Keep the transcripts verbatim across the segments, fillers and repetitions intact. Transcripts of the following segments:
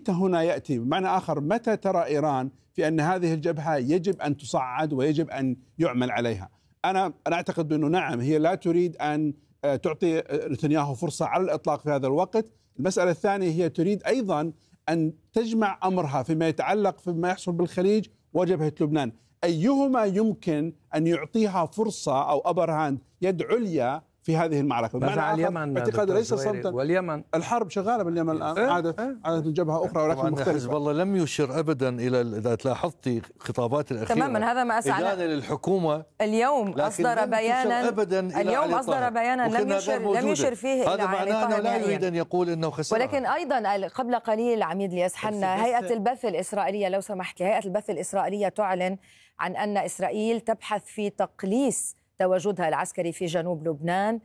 متى هنا يأتي؟ بمعنى آخر، متى ترى إيران في أن هذه الجبهة يجب أن تصعد ويجب أن يعمل عليها؟ أنا أنا أعتقد أنه نعم، هي لا تريد أن تعطي نتنياهو فرصة على الإطلاق في هذا الوقت. المسألة الثانية، هي تريد أيضا أن تجمع أمرها فيما يتعلق فيما يحصل بالخليج وجبهة لبنان. أيهما يمكن أن يعطيها فرصة أو أبر هاند، يد عليا في هذه المعركة؟ مع اليمن اعتقاد ليس صمتا، واليمن الحرب شغالة باليمن الآن، إيه؟ عادت إيه؟ عادت جبهة أخرى ولكن مختلفة. حزب الله لم يشر أبدا إلى، إذا لاحظتي خطابات الأخيرة تماما، هذا ما أسعى إدانة للحكومة. اليوم أصدر بيانا اليوم أصدر بيانا لم يشر لم يشر فيه هذا معناه أنه لا يريد أن يقول أنه خسر. ولكن أيضا قبل قليل عميد الياس حنا، هيئة البث الإسرائيلية، لو سمحت لي، هيئة البث الإسرائيلية تعلن عن أن إسرائيل تبحث في تقليص تواجدها العسكري في جنوب لبنان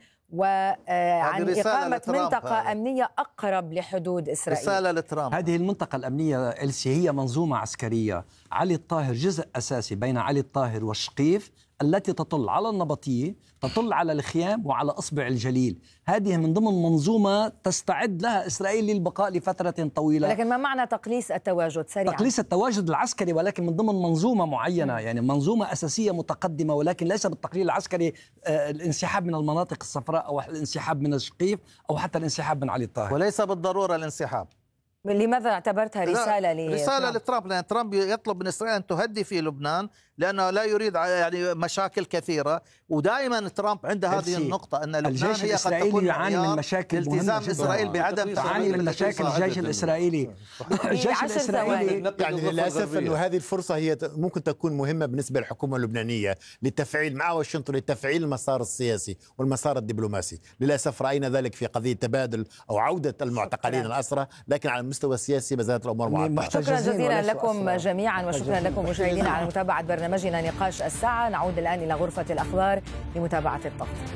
وعن إقامة منطقة هذا. أمنية أقرب لحدود إسرائيل. رسالة لترامب. هذه المنطقة الأمنية إلسي هي منظومة عسكرية. علي الطاهر جزء أساسي بين علي الطاهر والشقيف، التي تطل على النبطية، تطل على الخيام وعلى أصبع الجليل. هذه من ضمن منظومة تستعد لها إسرائيل للبقاء لفترة طويلة. لكن ما معنى تقليص التواجد سريعا؟ تقليص التواجد العسكري، ولكن من ضمن منظومة معينة، م. يعني منظومة أساسية متقدمة، ولكن ليس بالتقليل العسكري. آه الانسحاب من المناطق الصفراء أو الانسحاب من الشقيف أو حتى الانسحاب من علي الطاهر، وليس بالضرورة الانسحاب. لماذا اعتبرتها رسالة لترامب؟ رسالة لترامب، لأن ترامب يطلب من إسرائيل أن تهدي في لبنان، لأنه لا يريد يعني مشاكل كثيرة. ودائما ترامب عند هذه النقطة أن لبنان هي قد تكون يعاني من مشاكل، التزام إسرائيل بعدم تعاني من مشاكل الجيش الإسرائيلي. الجيش الإسرائيلي يعني للأسف أنه هذه الفرصة هي ممكن تكون مهمة بالنسبة للحكومة اللبنانية للتفعيل مع واشنطن، للتفعيل المسار السياسي والمسار الدبلوماسي. للأسف رأينا ذلك في قضية تبادل أو عودة المعتقلين الأسرى، لكن على المستوى السياسي ما زالت الأمور معقدة. شكرا جزيلا لكم جميعا، وشكرا لكم مشاهدينا على متابعة برنامجنا نقاش الساعة. نعود الآن إلى غرفة الأخبار لمتابعة التغطية.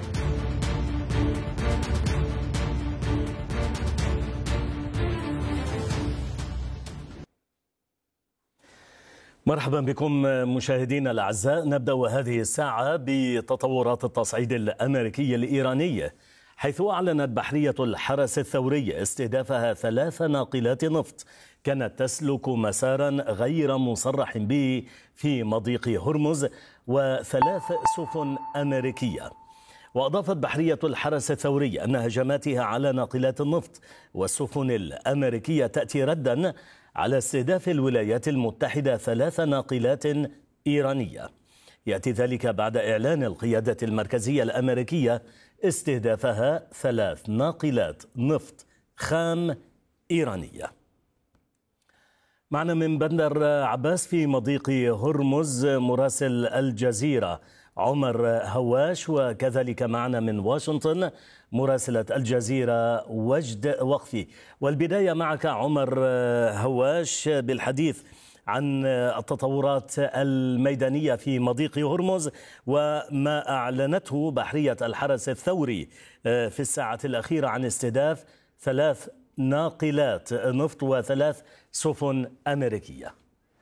مرحبا بكم مشاهدينا الأعزاء. نبدأ هذه الساعة بتطورات التصعيد الأمريكي الإيراني، حيث أعلنت بحرية الحرس الثوري استهدافها ثلاث ناقلات نفط كانت تسلك مسارا غير مصرح به في مضيق هرمز وثلاث سفن أمريكية. وأضافت بحرية الحرس الثوري أن هجماتها على ناقلات النفط والسفن الأمريكية تأتي ردا على استهداف الولايات المتحدة ثلاث ناقلات إيرانية. يأتي ذلك بعد إعلان القيادة المركزية الأمريكية استهدافها ثلاث ناقلات نفط خام إيرانية. معنا من بندر عباس في مضيق هرمز مراسل الجزيرة عمر هواش، وكذلك معنا من واشنطن مراسلة الجزيرة وجد وقفي. والبداية معك عمر هواش بالحديث عن التطورات الميدانية في مضيق هرمز وما أعلنته بحرية الحرس الثوري في الساعة الأخيرة عن استهداف ثلاث ناقلات نفط وثلاث سفن أمريكية.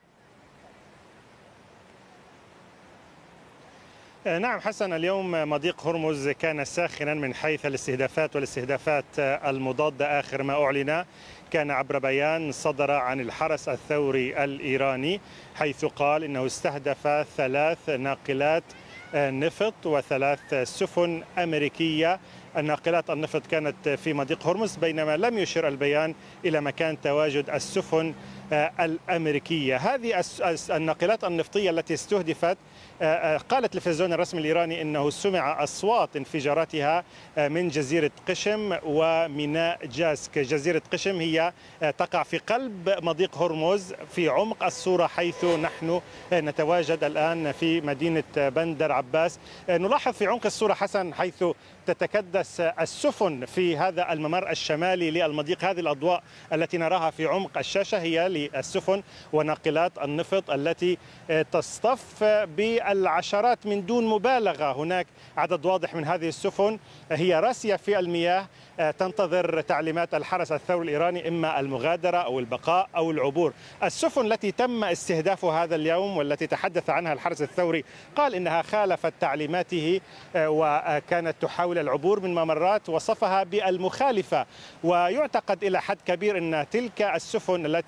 نعم حسن، اليوم مضيق هرمز كان ساخنا من حيث الاستهدافات والاستهدافات المضادة. آخر ما أعلن كان عبر بيان صدر عن الحرس الثوري الإيراني، حيث قال إنه استهدف ثلاث ناقلات نفط وثلاث سفن أمريكية. الناقلات النفط كانت في مضيق هرمز، بينما لم يشر البيان إلى مكان تواجد السفن الأمريكية. هذه الناقلات النفطية التي استهدفت، قال التلفزيون الرسمي الإيراني أنه سمع أصوات انفجاراتها من جزيرة قشم وميناء جاسك. جزيرة قشم هي تقع في قلب مضيق هرمز في عمق الصورة، حيث نحن نتواجد الآن في مدينة بندر عباس. نلاحظ في عمق الصورة حسن حيث تتكدس السفن في هذا الممر الشمالي للمضيق. هذه الأضواء التي نراها في عمق الشاشة هي للسفن وناقلات النفط التي تصطف بالعشرات من دون مبالغة. هناك عدد واضح من هذه السفن هي راسية في المياه تنتظر تعليمات الحرس الثوري الإيراني، إما المغادرة أو البقاء أو العبور. السفن التي تم استهدافها هذا اليوم والتي تحدث عنها الحرس الثوري قال إنها خالفت تعليماته وكانت تحاول العبور من ممرات وصفها بالمخالفة. ويعتقد إلى حد كبير أن تلك السفن التي